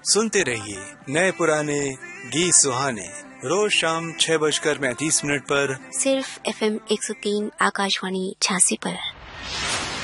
सुनते रहिए नए पुराने गीत सुहाने, रोज शाम 6:35 पर सिर्फ FM 103 आकाशवाणी 86 पर।